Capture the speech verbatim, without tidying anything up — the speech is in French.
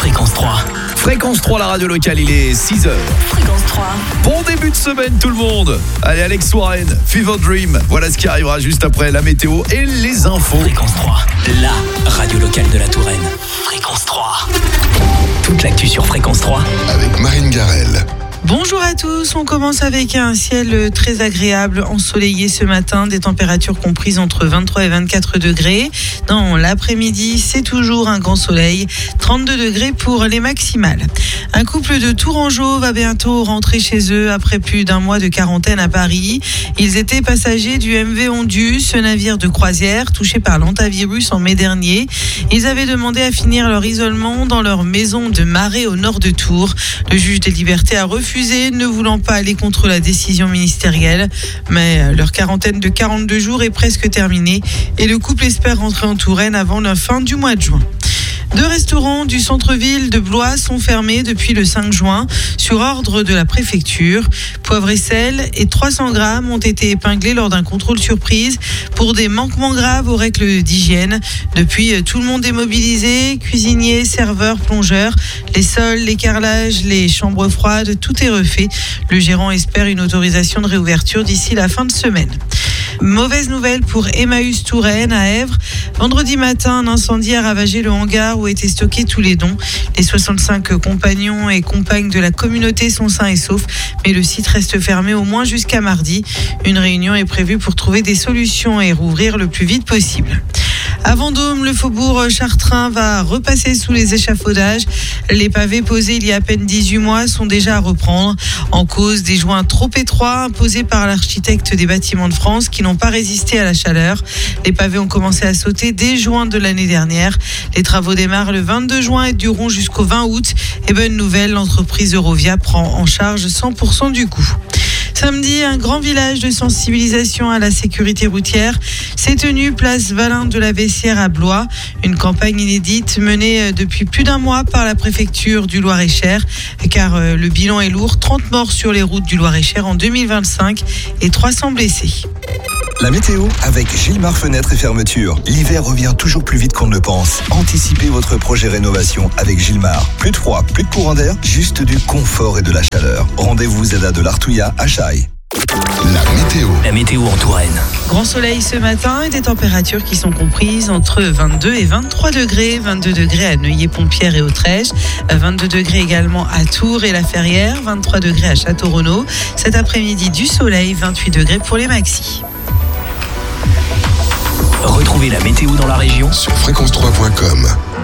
Fréquence trois. Fréquence trois, la radio locale, il est six heures. Fréquence trois. Bon début de semaine tout le monde. Allez, Alex Warren, Fever Dream. Voilà ce qui arrivera juste après la météo et les infos. Fréquence trois, la radio locale de la Touraine. Fréquence trois. Toute l'actu sur Fréquence trois. Avec Marine Garel. Bonjour à tous, on commence avec un ciel très agréable, ensoleillé ce matin, des températures comprises entre vingt-trois et vingt-quatre degrés. Dans l'après-midi, c'est toujours un grand soleil, trente-deux degrés pour les maximales. Un couple de Tourangeaux va bientôt rentrer chez eux après plus d'un mois de quarantaine à Paris. Ils étaient passagers du M V Ondu, ce navire de croisière touché par l'hantavirus en mai dernier. Ils avaient demandé à finir leur isolement dans leur maison de Marais au nord de Tours. Le juge des libertés a refusé, ne voulant pas aller contre la décision ministérielle. Mais leur quarantaine de quarante-deux jours est presque terminée et le couple espère rentrer en Touraine avant la fin du mois de juin. Deux restaurants du centre-ville de Blois sont fermés depuis le cinq juin sur ordre de la préfecture. Poivre et sel et trois cents grammes ont été épinglés lors d'un contrôle surprise pour des manquements graves aux règles d'hygiène. Depuis, tout le monde est mobilisé, cuisiniers, serveurs, plongeurs, les sols, les carrelages, les chambres froides, tout est refait. Le gérant espère une autorisation de réouverture d'ici la fin de semaine. Mauvaise nouvelle pour Emmaüs Touraine à Èvres. Vendredi matin, un incendie a ravagé le hangar où étaient stockés tous les dons. Les soixante-cinq compagnons et compagnes de la communauté sont sains et saufs, mais le site reste fermé au moins jusqu'à mardi. Une réunion est prévue pour trouver des solutions et rouvrir le plus vite possible. À Vendôme, le faubourg Chartrain va repasser sous les échafaudages. Les pavés posés il y a à peine dix-huit mois sont déjà à reprendre. En cause des joints trop étroits imposés par l'architecte des bâtiments de France qui n'ont pas résisté à la chaleur. Les pavés ont commencé à sauter dès juin de l'année dernière. Les travaux démarrent le vingt-deux juin et dureront jusqu'au vingt août. Et bonne nouvelle, l'entreprise Eurovia prend en charge cent pour cent du coût. Samedi, un grand village de sensibilisation à la sécurité routière s'est tenu place Valin de la Vessière à Blois. Une campagne inédite menée depuis plus d'un mois par la préfecture du Loir-et-Cher, car le bilan est lourd, trente morts sur les routes du Loir-et-Cher en deux mille vingt-cinq et trois cents blessés. La météo avec Gilmar Fenêtres et Fermetures. L'hiver revient toujours plus vite qu'on ne le pense. Anticipez votre projet rénovation avec Gilmar. Plus de froid, plus de courant d'air, juste du confort et de la chaleur. Rendez-vous Zada de l'Artouilla à Chaille. La météo. La météo en Touraine. Grand soleil ce matin et des températures qui sont comprises entre vingt-deux et vingt-trois degrés. vingt-deux degrés à Neuilly-Pont-Pierre et Autrèche. vingt-deux degrés également à Tours et La Ferrière. vingt-trois degrés à Château-Renaud. Cet après-midi du soleil, vingt-huit degrés pour les maxis. Retrouvez la météo dans la région Sur fréquence trois point com.